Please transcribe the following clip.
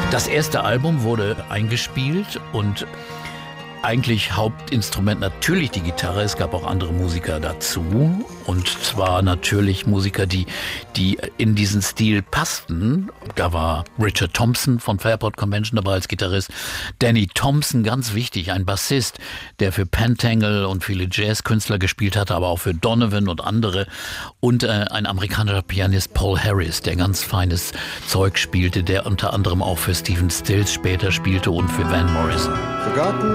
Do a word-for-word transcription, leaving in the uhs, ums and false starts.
Das erste Album wurde eingespielt und eigentlich Hauptinstrument natürlich die Gitarre. Es gab auch andere Musiker dazu. Und zwar natürlich Musiker, die, die in diesen Stil passten. Da war Richard Thompson von Fairport Convention dabei als Gitarrist. Danny Thompson, ganz wichtig, ein Bassist, der für Pentangle und viele Jazzkünstler gespielt hatte, aber auch für Donovan und andere. Und äh, ein amerikanischer Pianist, Paul Harris, der ganz feines Zeug spielte, der unter anderem auch für Stephen Stills später spielte und für Van Morrison. Forgotten